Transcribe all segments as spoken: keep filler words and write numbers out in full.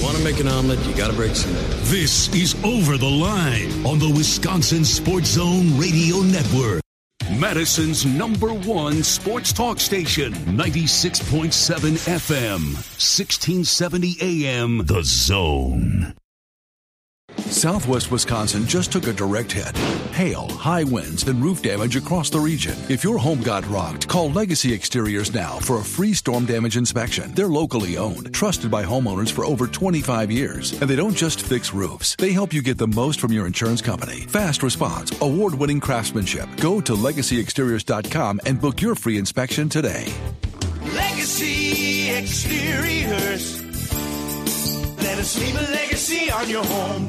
Want to make an omelet, you got to break some eggs. This is Over the Line on the Wisconsin Sports Zone Radio Network. Madison's number one sports talk station, ninety-six point seven F M, sixteen seventy A M, The Zone. Southwest Wisconsin just took a direct hit. Hail, high winds, and roof damage across the region. If your home got rocked, call Legacy Exteriors now for a free storm damage inspection. They're locally owned, trusted by homeowners for over twenty-five years. And they don't just fix roofs. They help you get the most from your insurance company. Fast response, award-winning craftsmanship. Go to legacy exteriors dot com and book your free inspection today. Legacy Exteriors. Let us leave a legacy on your home.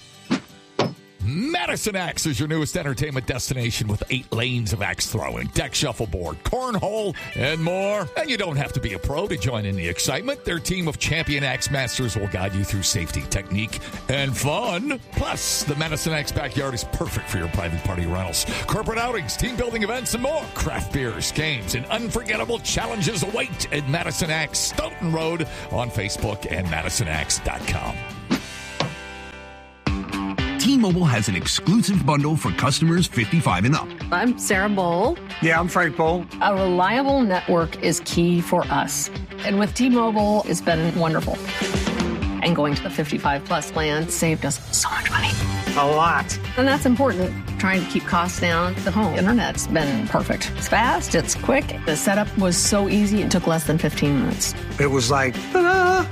Madison Axe is your newest entertainment destination with eight lanes of axe throwing, deck shuffleboard, cornhole, and more. And you don't have to be a pro to join in the excitement. Their team of champion axe masters will guide you through safety, technique, and fun. Plus, the Madison Axe backyard is perfect for your private party rentals, corporate outings, team building events, and more. Craft beers, games, and unforgettable challenges await at Madison Axe, Stoughton Road on Facebook and madison axe dot com. T-Mobile has an exclusive bundle for customers fifty-five and up. I'm Sarah Bowl. Yeah, I'm Frank Bowl. A reliable network is key for us. And with T-Mobile, it's been wonderful. And going to the fifty-five plus plan saved us so much money. A lot. And that's important. Trying to keep costs down. The home internet's been perfect. It's fast, it's quick. The setup was so easy, it took less than fifteen minutes. It was like, ta-da!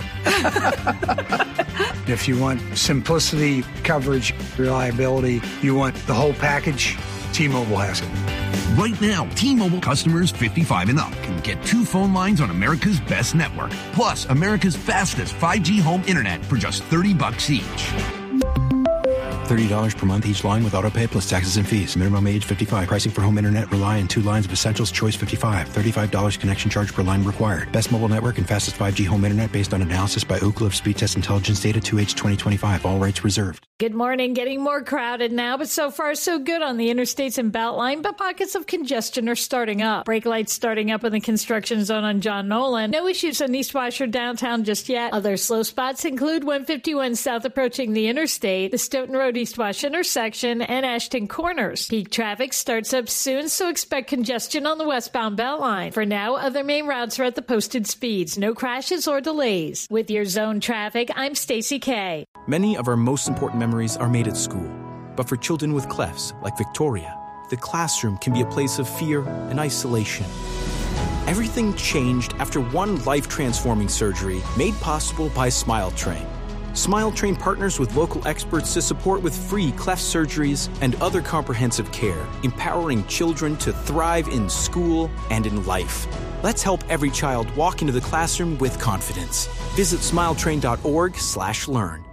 If you want simplicity, coverage, reliability, you want the whole package, T-Mobile has it. Right now, T-Mobile customers fifty-five and up can get two phone lines on America's best network, plus America's fastest five G home internet for just thirty bucks each. thirty dollars per month each line with autopay plus taxes and fees. Minimum age fifty-five. Pricing for home internet rely on two lines of Essentials Choice fifty-five. thirty-five dollars connection charge per line required. Best mobile network and fastest five G home internet based on analysis by Ookla of Speed Test Intelligence Data two H twenty twenty-five. All rights reserved. Good morning. Getting more crowded now, but so far so good on the interstates and Beltline, but pockets of congestion are starting up. Brake lights starting up in the construction zone on John Nolan. No issues on East Washer downtown just yet. Other slow spots include one fifty-one south approaching the interstate, the Stoughton Road East Wash intersection, and Ashton Corners. Peak traffic starts up soon, so expect congestion on the westbound Beltline. For now, other main routes are at the posted speeds. No crashes or delays. With your zone traffic, I'm Stacey Kay. Many of our most important memories are made at school. But for children with clefts, like Victoria, the classroom can be a place of fear and isolation. Everything changed after one life-transforming surgery made possible by Smile Train. Smile Train partners with local experts to support with free cleft surgeries and other comprehensive care, empowering children to thrive in school and in life. Let's help every child walk into the classroom with confidence. Visit smiletrain.org slash learn.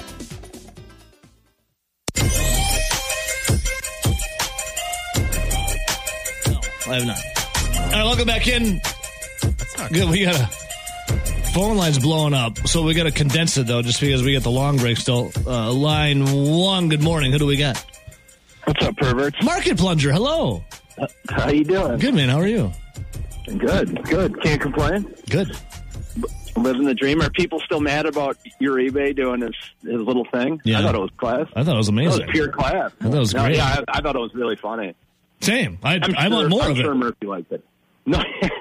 I have not. All right, welcome back in. Good, we got a phone line's blowing up, so we got to condense it, though, just because we get the long break still. Uh, line one, good morning. Who do we got? What's up, perverts? Market Plunger, hello. Uh, how you doing? Good, man. How are you? Good, good. Can't complain. Good. Living the dream. Are people still mad about your eBay doing his, his little thing? Yeah. I thought it was class. I thought it was amazing. It was pure class. I thought it was no, great. Yeah, I, I thought it was really funny. Same. I, I'm I sure, want more I'm of sure it. Murphy liked it. No,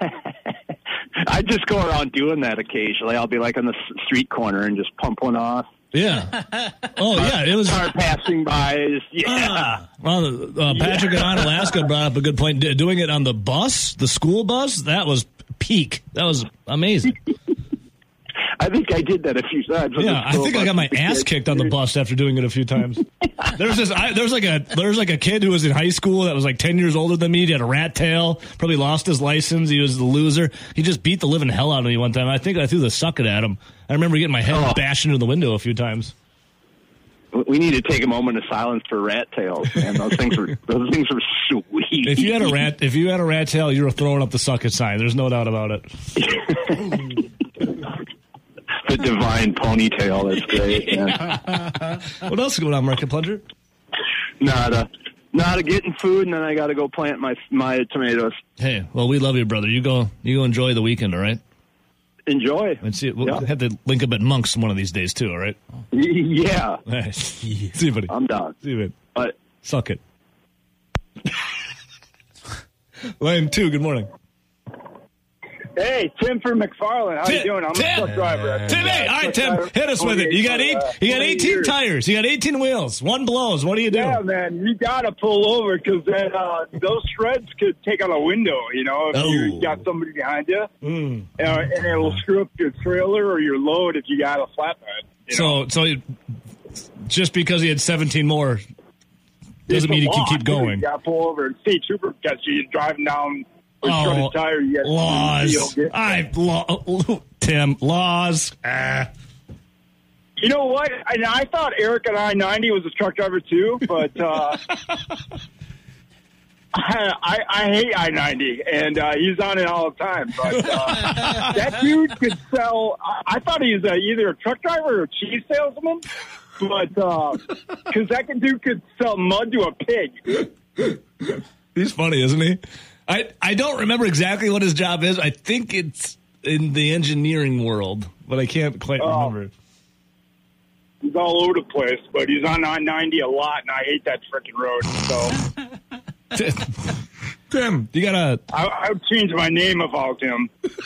I just go around doing that occasionally. I'll be like on the street corner and just pump one off. Yeah. Oh, yeah. It was car passing by. Yeah. Uh, well, uh, Patrick yeah. in Alaska brought up a good point. D- doing it on the bus, the school bus, that was peak. That was amazing. I think I did that a few times. Yeah, I think I got my ass kicked on the bus after doing it a few times. There's this. I, there's like a there's like a kid who was in high school that was like ten years older than me. He had a rat tail. Probably lost his license. He was the loser. He just beat the living hell out of me one time. I think I threw the sucket at him. I remember getting my head oh. bashed into the window a few times. We need to take a moment of silence for rat tails, man. Those things were those things were sweet. If you had a rat, if you had a rat tail, you were throwing up the sucket sign. There's no doubt about it. The divine ponytail. That's great, man. What else is going on, Market Plunger? Nada. Nada, getting food, and then I got to go plant my my tomatoes. Hey, well, we love you, brother. You go, you go enjoy the weekend, all right? enjoy. Let's see. We'll yeah. have to link up at Monk's one of these days too. All right. Yeah. Nice. See you, buddy. I'm down. See you, man. But suck it. Lane two. Good morning. Hey, Tim from McFarland. How Tim, you doing? I'm Tim, a truck driver. Tim, hey, all right, Tim, hit us with it. You got eight. You got eighteen tires. You got eighteen wheels. One blows. What do you do? Yeah, man, you got to pull over because then uh, those shreds could take out a window. You know, if oh. you got somebody behind you, mm. uh, and it'll screw up your trailer or your load if you got a flatbed. You so, know? so it, just because he had seventeen more doesn't mean he can keep going. You got to pull over and state trooper catch you driving down. Oh, tire, you laws. I law, Tim, laws. Ah. You know what? I, I thought Eric on I ninety was a truck driver too, but uh, I, I, I hate I ninety, and uh, he's on it all the time. But uh, that dude could sell. I, I thought he was a, either a truck driver or a cheese salesman, but because uh, that dude could sell mud to a pig. He's funny, isn't he? I, I don't remember exactly what his job is. I think it's in the engineering world, but I can't quite uh, remember. He's all over the place, but he's on I ninety a lot, and I hate that freaking road. So, Tim, you gotta. I, I would change my name if I was him.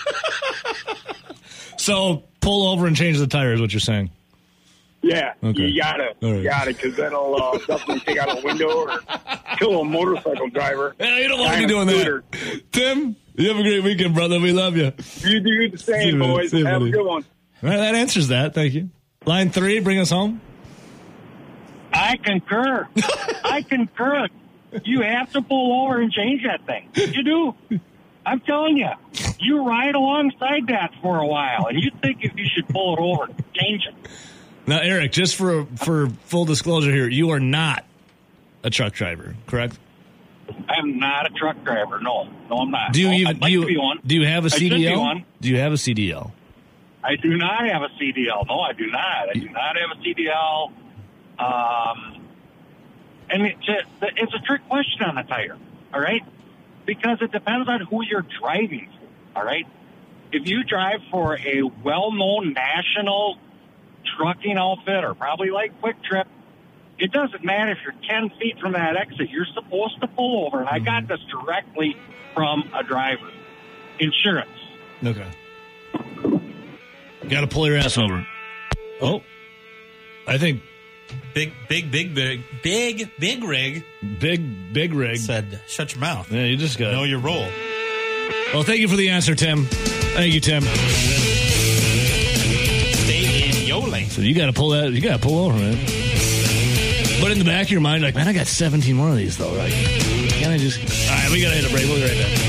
So pull over and change the tire is what you're saying. Yeah, okay. you gotta, right. you gotta, because that'll uh, definitely take out a window or kill a motorcycle driver. Yeah, you don't want to be doing scooter. that. Tim, you have a great weekend, brother. We love you. You do the same, you, boys. you, have buddy. a good one. All right, that answers that. Thank you. Line three, bring us home. I concur. I concur. You have to pull over and change that thing. You do. I'm telling you, you ride alongside that for a while, and you think if you should pull it over, change it. Now, Eric, just for for full disclosure here, you are not a truck driver, correct? I'm not a truck driver. No, no, I'm not. Do you no, even I'd like do you, to be one. do you have a I C D L? should be one. Do you have a C D L? I do not have a C D L. No, I do not. I do not have a C D L. Um, and it's a, it's a trick question on the tire, all right? Because it depends on who you're driving for, all right? If you drive for a well-known national trucking outfit or probably like Quick Trip, it doesn't matter if you're ten feet from that exit. You're supposed to pull over. And I got this directly from a driver. Insurance. Okay. Got to pull your ass over. Oh. I think. Big, big, big, big, big, big rig. Big, big rig. Said, shut your mouth. Yeah, you just got know your role. Well, thank you for the answer, Tim. Thank you, Tim. Stay in your lane. So you got to pull that. You got to pull over, man. But in the back of your mind, like, man, I got seventeen more of these, though, right? Can I just... All right, we got to hit a break. We'll be right back.